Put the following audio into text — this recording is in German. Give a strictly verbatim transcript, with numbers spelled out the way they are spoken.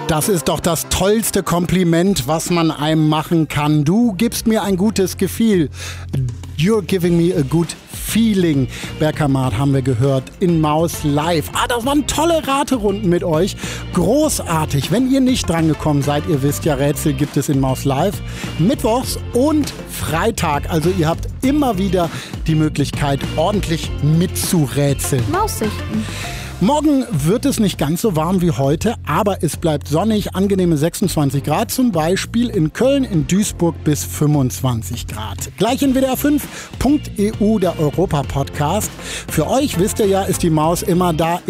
Das ist doch das tollste Kompliment, was man einem machen kann. Du gibst mir ein gutes Gefühl. You're giving me a good feeling. Bergkamp haben wir gehört in Maus Live. Ah, das waren tolle Raterunden mit euch. Großartig. Wenn ihr nicht drangekommen seid, ihr wisst ja, Rätsel gibt es in Maus Live. Mittwochs und Freitag. Also ihr habt immer wieder die Möglichkeit, ordentlich mitzurätseln. Maussichten. Morgen wird es nicht ganz so warm wie heute, aber es bleibt sonnig, angenehme sechsundzwanzig Grad, zum Beispiel in Köln, in Duisburg bis fünfundzwanzig Grad. Gleich in W D R fünf punkt E U, der Europa-Podcast. Für euch, wisst ihr ja, ist die Maus immer da.